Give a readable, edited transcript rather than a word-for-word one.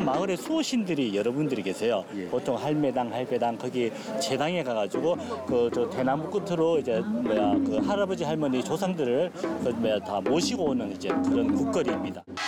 마을에 수호신들이 여러분들이 계세요. 보통 할매당, 할배당 거기 제당에 가가지고 저 대나무 끝으로 이제 그 할아버지 할머니 조상들을 다 모시고 오는 이제 그런 국거리입니다.